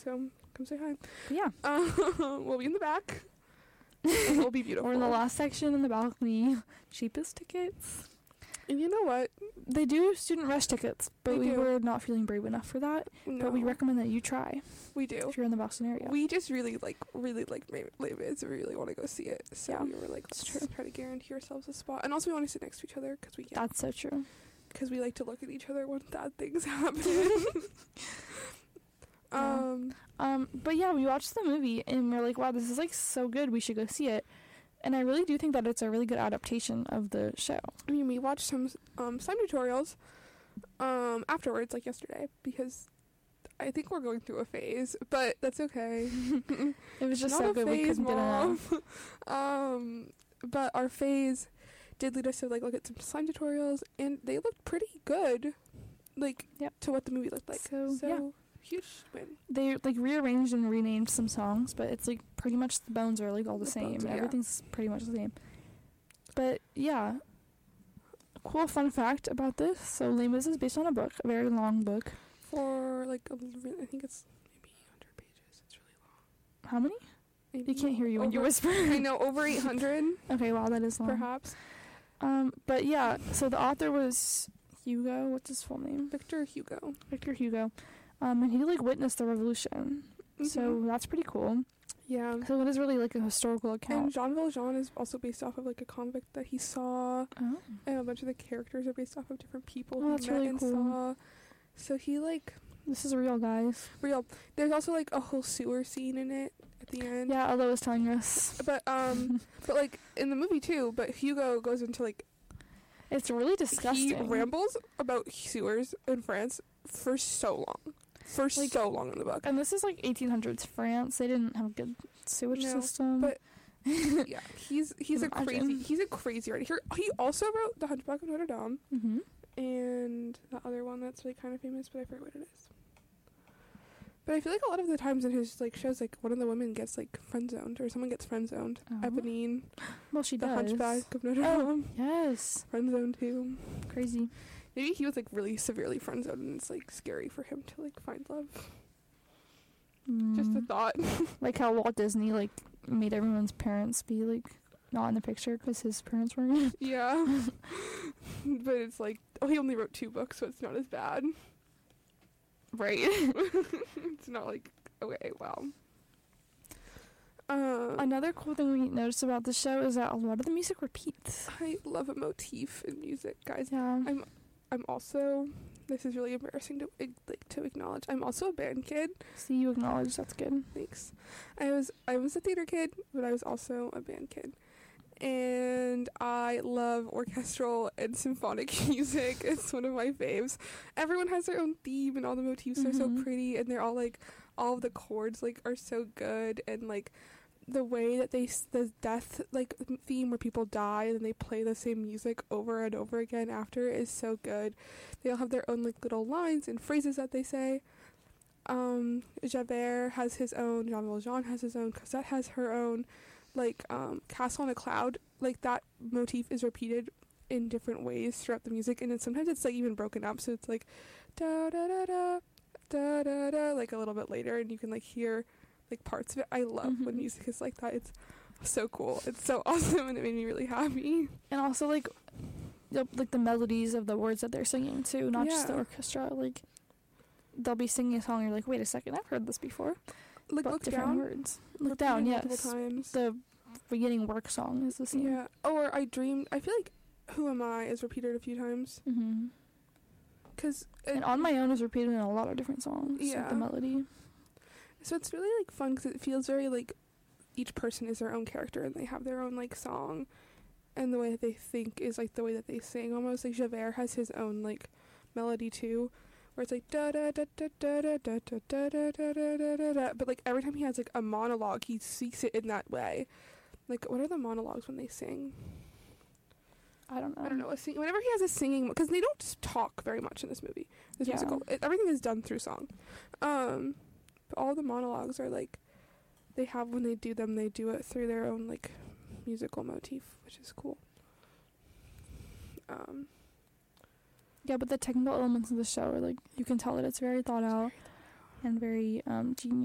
so come say hi. But yeah. We'll be in the back. It'll be beautiful. We're in the last section in the balcony. Cheapest tickets. And you know what? They do student rush tickets, but we do. were not feeling brave enough for that. No. But we recommend that you try We do. if you're in the Boston area. We just really like Les Mis. We really want to go see it. So Yeah, we were like, let's try to guarantee ourselves a spot. And also we want to sit next to each other because we can. That's so true. Because we like to look at each other when bad things happen. But yeah, we watched the movie and we're like, wow, this is like so good. We should go see it. And I really do think that it's a really good adaptation of the show. I mean, we watched some tutorials afterwards, like yesterday, because I think we're going through a phase, but that's okay. It was just Not so a good we phase, couldn't get enough. But our phase did lead us to like look at some slime tutorials, and they looked pretty good, like to what the movie looked like. So yeah. Huge win. They like rearranged and renamed some songs, but it's like pretty much the bones are like all the same. Bones, yeah. Everything's pretty much the same. But yeah, cool fun fact about this. So Les Mis is based on a book, a very long book. For like I think it's maybe 100 pages. It's really long. How many? Maybe You can't hear you when you whisper. I know, over 800. Okay, wow, that is long. Perhaps. But yeah, so the author was Hugo. What's his full name? Victor Hugo. Victor Hugo. And he like witnessed the revolution. Mm-hmm. So that's pretty cool. Yeah. So it is really like a historical account. And Jean Valjean is also based off of like a convict that he saw. Oh. And a bunch of the characters are based off of different people Oh, he that's met really and cool. saw. So he like This is real, guys. real. There's also like a whole sewer scene in it at the end. Yeah, Ella was telling us. But but like in the movie too. But Hugo goes into like It's really disgusting. he rambles about sewers in France for so long. So long in the book. And this is like 1800s France. They didn't have a good sewage system. But yeah, he's a Imagine. crazy writer. He also wrote The Hunchback of Notre Dame Mm-hmm. and the other one that's really kind of famous, but I forget what it is. But I feel like a lot of the times in his like shows, like one of the women gets like friend zoned or someone gets friend zoned. Oh. Eponine, Well, she the does. Hunchback of Notre Dame, Yes. friend zoned too. Crazy. Maybe he was like really severely friend zoned, and it's like scary for him to like find love. Just a thought. Like how Walt Disney like made everyone's parents be like not in the picture because his parents weren't. Yeah. But it's like, oh, he only wrote 2 books, so it's not as bad. Right. It's not like, okay, wow. Another cool thing we noticed about the show is that a lot of the music repeats. I love a motif in music, guys. Yeah. I'm also, this is really embarrassing to acknowledge, I'm also a band kid. See, you acknowledge, that's good. Thanks. I was a theater kid, but I was also a band kid. And I love orchestral and symphonic music. It's one of my faves. Everyone has their own theme, and all the motifs are so pretty, and they're all like, all of the chords like are so good, and like the way that the death like theme where people die and then they play the same music over and over again after is so good. They all have their own like little lines and phrases that they say. Javert has his own, Jean Valjean has his own, Cosette has her own, like Castle on a Cloud, like that motif is repeated in different ways throughout the music, and then sometimes it's like even broken up, so it's like da da da da da da da like a little bit later, and you can like hear like parts of it. I love when music is like that. It's so cool. It's so awesome, and it made me really happy. And also like the melodies of the words that they're singing too, not just the orchestra. Like they'll be singing a song and you're like, wait a second, I've heard this before. Like but Look different Down. words. Look Down, yes. Multiple times. The beginning work song is the same. Yeah. Or I Dreamed. I feel like Who Am I is repeated a few times. Mm-hmm. And On My Own is repeated in a lot of different songs. Yeah. Like the melody. So it's really like fun because it feels very like each person is their own character and they have their own like song, and the way that they think is like the way that they sing. Almost like Javert has his own like melody too, where it's like da da da da da da da da da da da da da da. But like every time he has like a monologue, he speaks it in that way. Like what are the monologues when they sing? I don't know. Whenever he has a singing, because they don't talk very much in this movie. This musical, everything is done through song. But all the monologues are like, they have when they do them, they do it through their own like musical motif, which is cool. Yeah, but the technical elements of the show are like, you can tell that it's very thought out and very genius.